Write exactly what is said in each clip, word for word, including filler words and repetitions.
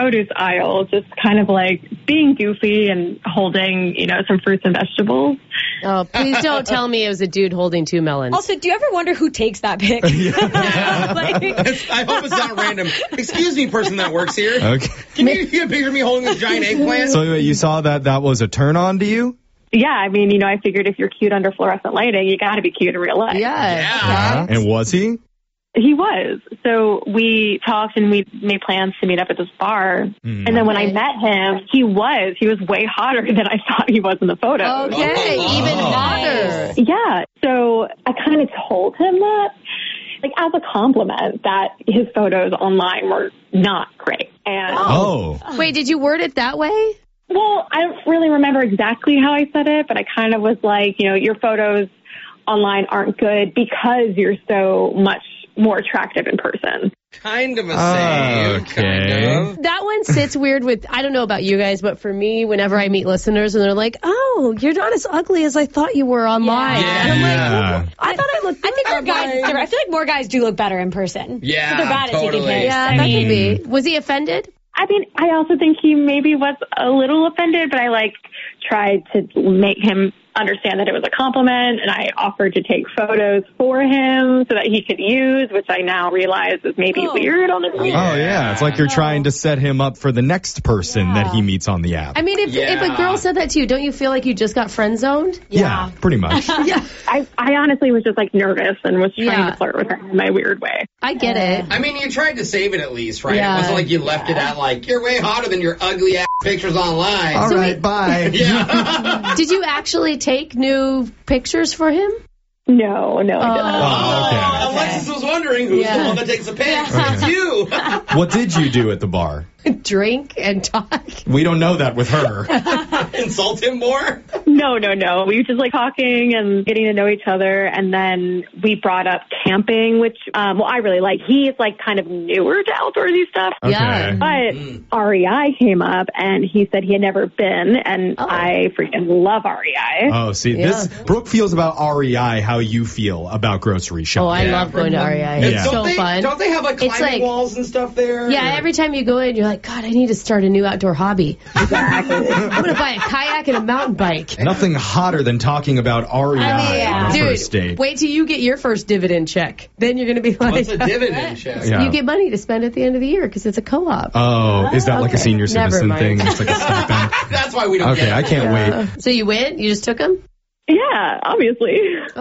produce aisle, just kind of like being goofy and holding, you know, some fruits and vegetables. Oh, please don't tell me it was a dude holding two melons. Also, do you ever wonder who takes that pic? Yeah. Like, I hope it's not random. Excuse me, person that works here. Okay. Can you get a picture of me holding this giant eggplant? So wait, you saw that that was a turn on to you? Yeah, I mean, you know, I figured if you're cute under fluorescent lighting, you got to be cute in real life. Yeah. Yeah. And was he? He was. So we talked and we made plans to meet up at this bar. Mm. And then when I met him, he was. He was way hotter than I thought he was in the photo. Okay, Oh. even hotter. Yeah. So I kind of told him that, like, as a compliment, that his photos online were not great. And Oh. Wait, did you word it that way? well, I don't really remember exactly how I said it, but I kind of was like, you know, your photos online aren't good because you're so much more attractive in person. Kind of a save. Okay. Kind of. That one sits weird with, I don't know about you guys, but for me, whenever I meet listeners and they're like, oh, you're not as ugly as I thought you were online. Yeah. And I'm like, Yeah. I thought I looked I think good our guys, online. I feel like more guys do look better in person. Yeah, But they're bad at totally. taking pics. Yeah, I that mean, could be. Was he offended? I mean, I also think he maybe was a little offended, but I like tried to make him understand that it was a compliment, and I offered to take photos for him so that he could use, which I now realize is maybe Oh. weird on the Oh, yeah. It's like you're trying to set him up for the next person Yeah. that he meets on the app. I mean, if, Yeah. if a girl said that to you, don't you feel like you just got friend zoned? yeah, pretty much. Yeah, I, I honestly was just like nervous and was trying Yeah. to flirt with him in my weird way. I get it. I mean, you tried to save it at least, right? Yeah. It wasn't like you left it at like, you're way hotter than your ugly ass pictures online. All So right, we- bye. Yeah. Did you actually take new pictures for him? No, no, I didn't. Oh, okay. Oh, Alexis was wondering who's Yeah. the one that takes the pics. It's you. What did you do at the bar? Drink and talk? We don't know that with her. Insult him more? No, no, no. We were just like talking and getting to know each other. And then we brought up camping, which, um, well, I really like. He is like kind of newer to outdoorsy stuff. Okay. Yeah. But Mm. R E I came up and he said he had never been. And Oh. I freaking love R E I. Oh, see, Yeah. this Brooke feels about R E I how you feel about grocery shopping. Oh, I Yeah. love going to R E I. Yeah. It's Don't so they, fun. Don't they have like It's climbing like- walls and stuff there? Yeah, every time you go in, you're like, God, I need to start a new outdoor hobby. Exactly. I'm going to buy a kayak and a mountain bike. Nothing hotter than talking about R E I I mean, on the dude, first date. wait till you get your first dividend check. Then you're going to be like, What's a dividend check? Yeah. you get money to spend at the end of the year because it's a co-op. Oh, is that like a Okay. senior Never citizen mind. thing? It's like a stipend. That's why we don't Okay, get it. I can't wait. So you went? You just took them? Yeah, obviously. Oh,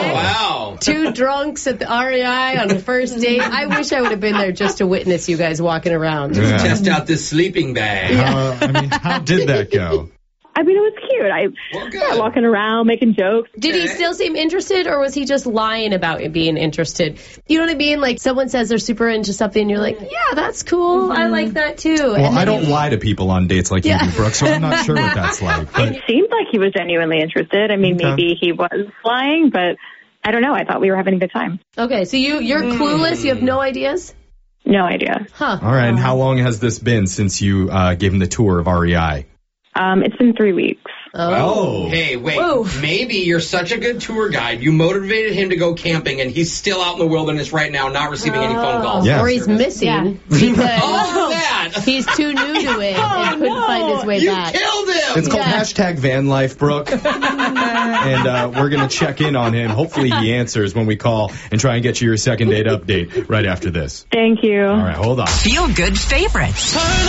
wow. Two drunks at the R E I on the first date. I wish I would have been there just to witness you guys walking around. Yeah. Test out this sleeping bag. Uh, I mean, how did that go? I mean, it was cute. I Well, good. yeah, walking around, making jokes. Did he still seem interested, or was he just lying about it being interested? You know what I mean? Like someone says they're super into something, and you're like, yeah, that's cool. I like that too. Well, And I then don't lie to people on dates like Yeah. you do, Brooke, so I'm not sure what that's like. But It seemed like he was genuinely interested. I mean, Okay. maybe he was lying, but I don't know. I thought we were having a good time. Okay, so you you're clueless. You have no ideas, No idea. huh? all right, and how long has this been since you uh, gave him the tour of R E I? Um, it's been three weeks. Oh. Hey, wait. Whoa. Maybe you're such a good tour guide. You motivated him to go camping, and he's still out in the wilderness right now, not receiving any phone calls. Yeah. Or he's missing Yeah. because Oh, that! he's too new to it and couldn't find his way You back. killed him! It's called Yeah. hashtag van life, Brooke. And uh, we're going to check in on him. Hopefully he answers when we call and try and get you your second date update right after this. Thank you. All right, hold on. Feel good favorites.